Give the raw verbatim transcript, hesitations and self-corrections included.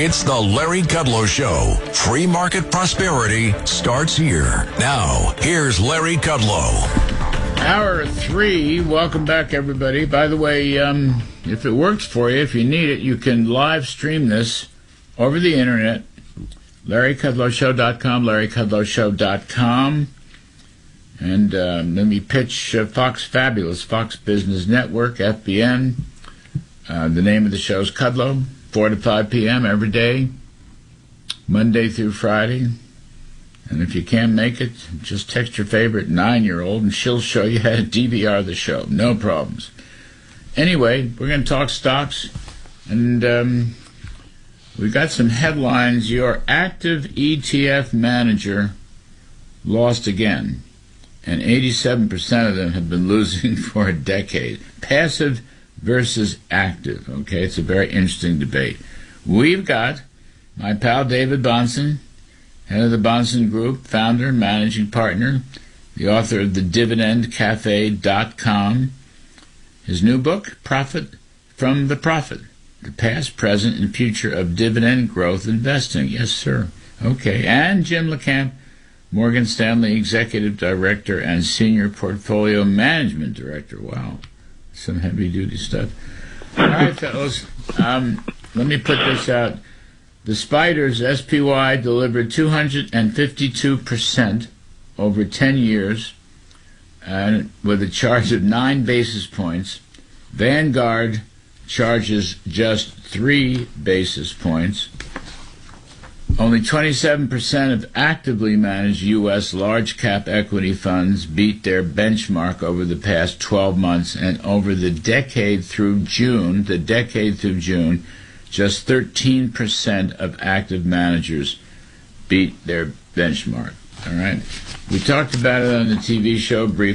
It's the Larry Kudlow Show. Free market prosperity starts here. Now, here's Larry Kudlow. Hour three. Welcome back, everybody. By the way, um, if it works for you, if you need it, you can live stream this over the internet. Larry Kudlow Show dot com, Larry Kudlow Show dot com. And uh, let me pitch uh, Fox Fabulous, Fox Business Network, F B N. Uh, the name of the show is Kudlow, four to five p.m. every day, Monday through Friday. And if you can't make it, just text your favorite nine-year-old and she'll show you how to D V R the show. No problems. Anyway, we're going to talk stocks. And um, we got some headlines. Your active E T F manager lost again. And eighty-seven percent of them have been losing for a decade. Passive versus active. Okay, it's a very interesting debate. We've got my pal David Bahnsen, head of the Bahnsen Group, founder and managing partner, the author of the dividend cafe dot com. His new book, Profit from the Profit, the past, present, and future of dividend growth investing. Yes, sir. Okay, and Jim LeCamp, Morgan Stanley Executive Director and Senior Portfolio Management Director. Wow, some heavy-duty stuff. All right, fellas, um, let me put this out. The Spiders, S P Y, delivered two hundred fifty-two percent over ten years, and with a charge of nine basis points. Vanguard charges just three basis points. Only twenty-seven percent of actively managed U S large-cap equity funds beat their benchmark over the past twelve months, and over the decade through June, the decade through June, just thirteen percent of active managers beat their benchmark. All right? We talked about it on the T V show briefly.